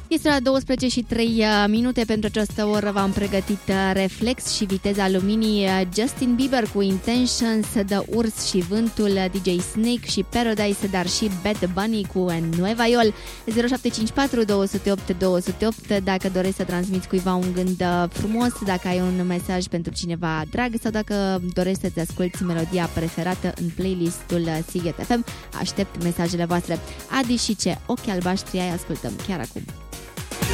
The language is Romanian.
Este la 12 și 3 minute. Pentru această oră v-am pregătit Reflex și Viteza Luminii, Justin Bieber cu Intentions, The Urs și Vântul, DJ Snake și Paradise, dar și Bad Bunny cu Nueva Iol. 0754 208 208 dacă dorești să transmiți cuiva un gând frumos, dacă ai un mesaj pentru cineva drag sau dacă dorești să-ți asculti melodia preferată în playlistul Sighet FM. Aștept mesajele voastre. Adi și ce ochi albaștri ai, ascultăm chiar acum.